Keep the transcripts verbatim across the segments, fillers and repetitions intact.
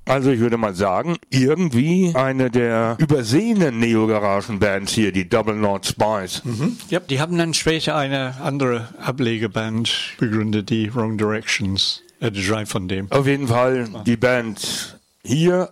Also ich würde mal sagen, irgendwie eine der übersehenen Neo-Garagen-Bands hier, die Double Knot Spice. Mhm. Ja, die haben dann später eine andere Ablegerband begründet, die Wrong Directions. Äh, drei von dem. Auf jeden Fall die Band hier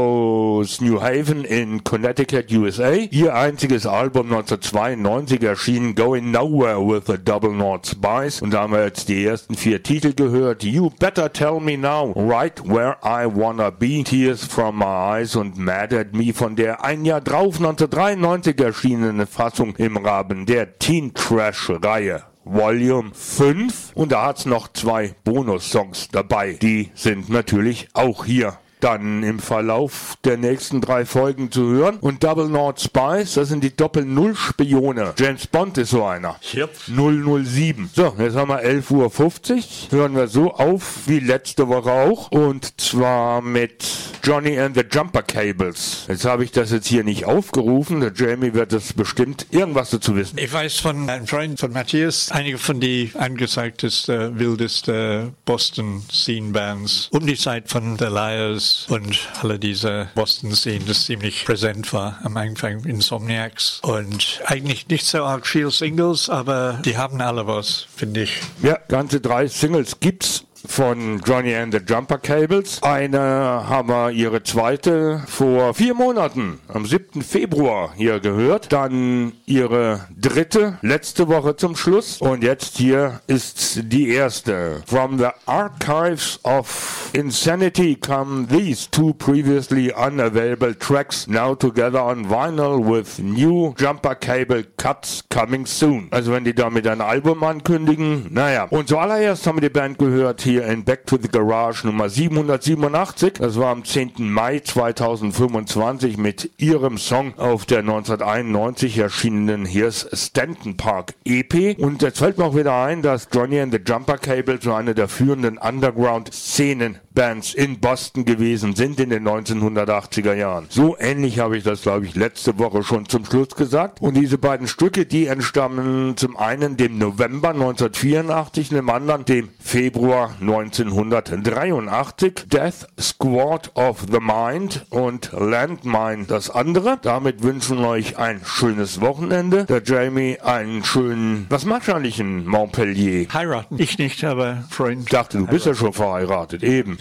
aus New Haven in Connecticut, U S A. Ihr einziges Album neunzehnhundertzweiundneunzig erschien Going Nowhere with the Double Knot Spice. Und da haben wir jetzt die ersten vier Titel gehört. You Better Tell Me Now, Right Where I Wanna Be, Tears From My Eyes und Mad at Me von der ein Jahr drauf neunzehnhundertdreiundneunzig erschienenen Fassung im Rahmen der Teen Trash-Reihe. Volume fünf. Und da hat's noch zwei Bonus-Songs dabei. Die sind natürlich auch hier dann im Verlauf der nächsten drei Folgen zu hören. Und Double Knot Spice, das sind die Doppel-Null-Spione. James Bond ist so einer. Yep. null null sieben. So, jetzt haben wir elf Uhr fünfzig. Hören wir so auf wie letzte Woche auch. Und zwar mit Johnny and the Jumper Cables. Jetzt habe ich das jetzt hier nicht aufgerufen. Der Jamie wird es bestimmt irgendwas dazu wissen. Ich weiß von einem Freund von Matthias, einige von die angezeigtesten, wildesten Boston-Scene-Bands um die Zeit von The Liars und alle diese Boston-Szenen, das ziemlich präsent war am Anfang, Insomniacs. Und eigentlich nicht so arg viel Singles, aber die haben alle was, finde ich. Ja, ganze drei Singles gibt's von Johnny and the Jumper Cables. Eine haben wir ihre zweite vor vier Monaten, am siebten Februar hier gehört. Dann ihre dritte, letzte Woche zum Schluss. Und jetzt hier ist die erste. From the archives of insanity come these two previously unavailable tracks, now together on vinyl with new Jumper Cable cuts coming soon. Also wenn die damit ein Album ankündigen, naja. Und zuallererst haben wir die Band gehört hier in Back to the Garage Nummer siebenhundertsiebenundachtzig. Das war am zehnten Mai zweitausendfünfundzwanzig mit ihrem Song auf der neunzehnhunderteinundneunzig erschienenen Here's Stanton Park E P. Und jetzt fällt mir auch wieder ein, dass Johnny and the Jumper Cables so eine der führenden Underground-Szenen-Bands in Boston gewesen sind in den neunzehnhundertachtziger Jahren. So ähnlich habe ich das, glaube ich, letzte Woche schon zum Schluss gesagt. Und diese beiden Stücke, die entstammen zum einen dem November neunzehnhundertvierundachtzig, dem anderen dem Februar neunzehnhundertdreiundachtzig. Death Squad of the Mind und Landmine das andere. Damit wünschen wir euch ein schönes Wochenende. Der Jamie einen schönen, was machst du eigentlich in Montpellier? Heiraten. Ich nicht, aber Freund. Ich dachte, du bist ja schon verheiratet, eben.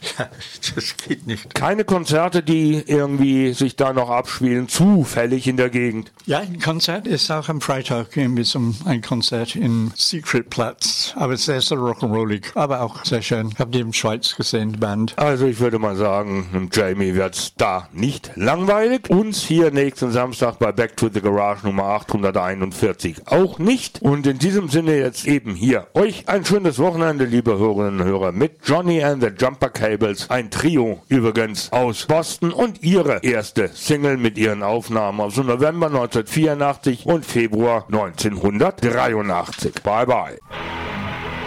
Das geht nicht. Keine Konzerte, die irgendwie sich da noch abspielen, zufällig in der Gegend. Ja, ein Konzert ist auch am Freitag, irgendwie so ein Konzert in Secret Platz. Aber es ist sehr so rock'n'rollig, aber auch sehr schön. Ich habe die in Schweiz gesehen, die Band. Also ich würde mal sagen, dem Jamie wird's da nicht langweilig. Uns hier nächsten Samstag bei Back to the Garage Nummer achthunderteinundvierzig auch nicht. Und in diesem Sinne jetzt eben hier euch ein schönes Wochenende, liebe Hörerinnen und Hörer, mit Johnny and the Jumper Cables. Ein Trio übrigens aus Boston und ihre erste Single mit ihren Aufnahmen aus November neunzehnhundertvierundachtzig und Februar neunzehnhundertdreiundachtzig. Bye bye.